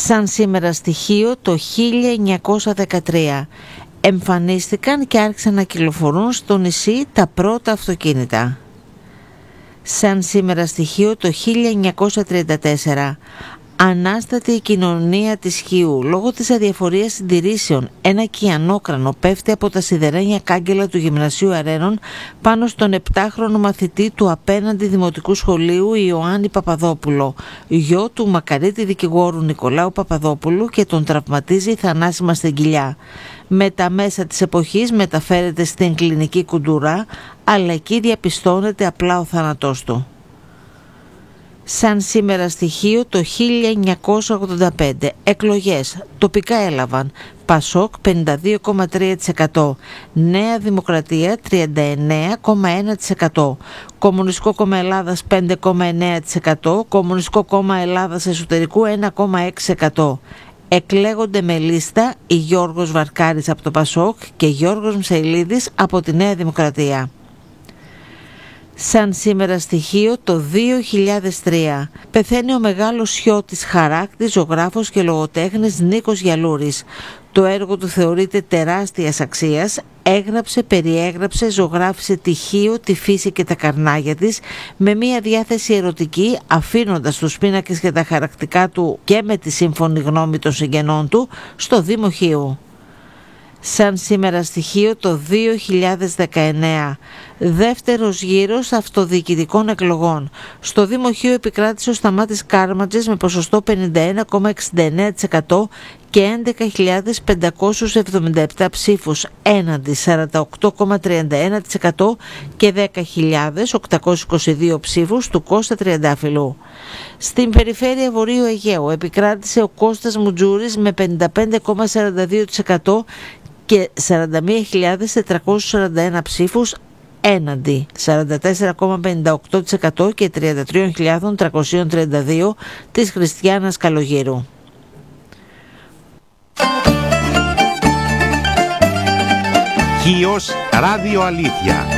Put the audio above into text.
Σαν σήμερα στοιχείο το 1913 εμφανίστηκαν και άρχισαν να κυκλοφορούν στο νησί τα πρώτα αυτοκίνητα. Σαν σήμερα στοιχείο το 1934 ανάσταται η κοινωνία της Χίου λόγω της αδιαφορίας συντηρήσεων. Ένα κιανόκρανο πέφτει από τα σιδερένια κάγκελα του Γυμνασίου Αρένων πάνω στον 7χρονο μαθητή του απέναντι δημοτικού σχολείου Ιωάννη Παπαδόπουλο, γιο του μακαρίτη δικηγόρου Νικολάου Παπαδόπουλου, και τον τραυματίζει θανάσιμα στην κοιλιά. Με τα μέσα της εποχής μεταφέρεται στην κλινική Κουντουρά, αλλά εκεί διαπιστώνεται απλά ο θάνατός του. Σαν σήμερα στοιχείο το 1985 εκλογές τοπικά έλαβαν Πασόκ 52,3%, Νέα Δημοκρατία 39,1%, Κομμουνιστικό Κόμμα Ελλάδας 5,9%, Κομμουνιστικό Κόμμα Ελλάδας Εσωτερικού 1,6%. Εκλέγονται με λίστα η Γιώργος Βαρκάρης από το Πασόκ και Γιώργος Μσαηλίδης από τη Νέα Δημοκρατία. Σαν σήμερα στοιχείο το 2003 πεθαίνει ο μεγάλος Σιώτης χαράκτης, ζωγράφος και λογοτέχνης Νίκος Γιαλούρης. Το έργο του θεωρείται τεράστιας αξίας. Έγραψε, περιέγραψε, ζωγράφισε τη Χίο, τη φύση και τα καρνάγια της με μια διάθεση ερωτική, αφήνοντας τους πίνακες και τα χαρακτικά του και με τη σύμφωνη γνώμη των συγγενών του στο Δήμο Χίου. Σαν σήμερα στοιχείο το 2019 δεύτερος γύρος αυτοδιοικητικών εκλογών. Στο Δήμο Χίου επικράτησε ο Σταμάτης Κάρματζης με ποσοστό 51,69% και 11.577 ψήφους έναντι 48,31% και 10.822 ψήφους του Κώστα Τριαντάφυλλου. Στην περιφέρεια Βορείου Αιγαίου επικράτησε ο Κώστας Μουτζούρης με 55,42% και 41.441 ψήφους έναντι 44,58% και 33.332 της Χριστιάνας Καλογύρου. Χίος Ράδιο Αλήθεια.